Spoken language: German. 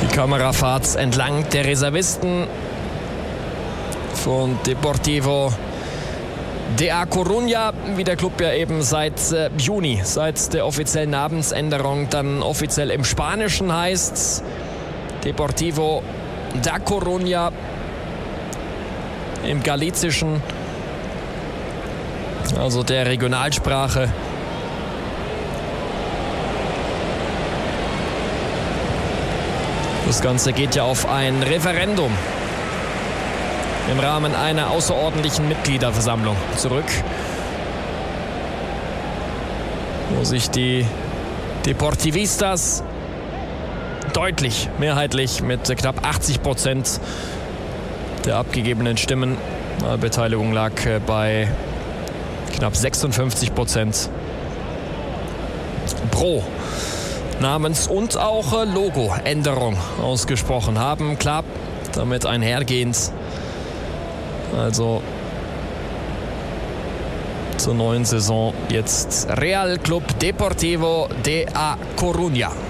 Kamerafahrt entlang der Reservisten von Deportivo de A Coruña, wie der Club ja eben seit Juni, seit der offiziellen Namensänderung dann offiziell im Spanischen heißt. Deportivo da Coruña im Galizischen, also der Regionalsprache. Das Ganze geht ja auf ein Referendum im Rahmen einer außerordentlichen Mitgliederversammlung zurück, wo sich die Deportivistas deutlich, mehrheitlich mit knapp 80% der abgegebenen Stimmen, Beteiligung lag bei knapp 56% pro Namens- und auch Logoänderung ausgesprochen haben. Klar, damit einhergehend also zur neuen Saison jetzt Real Club Deportivo de A Coruña.